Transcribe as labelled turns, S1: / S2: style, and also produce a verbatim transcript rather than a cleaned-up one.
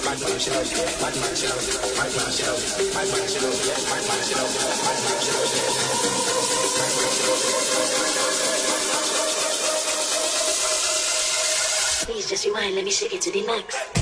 S1: Please just rewind, let me shake it to the max.